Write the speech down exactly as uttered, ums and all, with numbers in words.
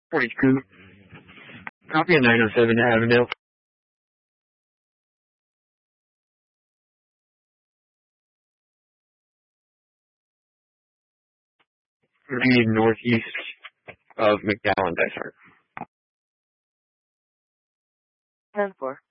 forty-two. Copy of nine oh seven to Avondale. Read northeast of McDowell and Dysart. ten four.